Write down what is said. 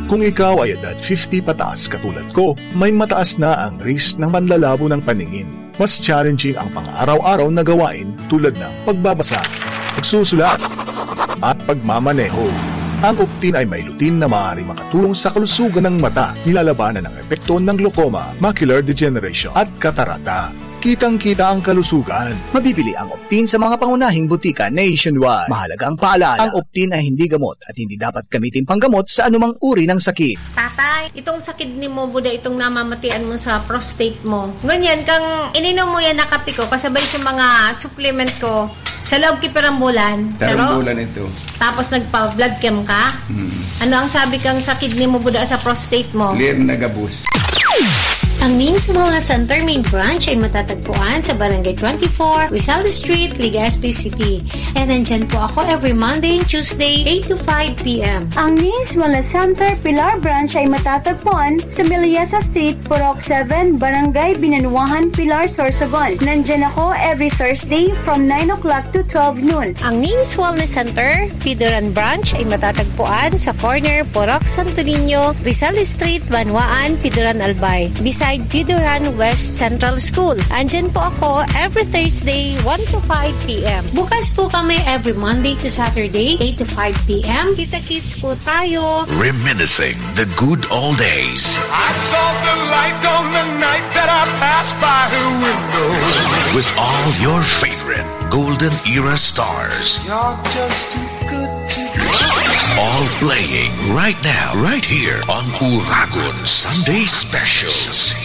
Kung ikaw ay edad 50 pataas katulad ko, may mataas na ang risk ng panlalabo ng paningin. Mas challenging ang pang-araw-araw na gawain tulad ng pagbabasa, pagsusulat, at pagmamaneho. Ang Optin ay may lutin na maaaring makatulong sa kalusugan ng mata, nilalabanan ng epekto ng glaucoma, macular degeneration at katarata. Kitang-kita ang kalusugan. Mabibili ang Optin sa mga pangunahing butika nationwide. Mahalagang paalala, ang Optin ay hindi gamot at hindi dapat gamitin panggamot sa anumang uri ng sakit. Tatay, itong sakit ni mo, buda itong namamatian mo sa prostate mo. Ganyan, kang ininom mo yan na kape ko kasabay sa mga supplement ko. Sa loob kipirang bulan. Tarong bulan ito. Tapos nagpa-blood chem ka? Ano ang sabi kang sa kidney mo buda sa prostate mo? Clear na gabus. Ang NIMS Wellness Center main branch ay matatagpuan sa Barangay 24, Rizal Street, Legazpi City. And nandyan po ako every Monday and Tuesday, 8 to 5 p.m. Ang NIMS Wellness Center Pilar Branch ay matatagpuan sa Miliasa Street, Purok 7, Barangay Binanuahan, Pilar, Sorsogon. Nandyan ako every Thursday from 9 o'clock to 12 noon. Ang NIMS Wellness Center, Pidoran Branch ay matatagpuan sa corner Purok Santo Niño, Rizal Street, Banwaan, Pidoran Albay. Beside Pidoran West Central School. Andyan po ako every Thursday, 1 to 5 p.m. Bukas po kami every Monday to Saturday, 8 to 5 p.m. Kita-kits po tayo. Reminiscing the good old days. I saw the light on the night that I passed by her window. With all your favorite golden era stars. You're just too good to be. All playing right now, right here on Uragon Sunday Specials.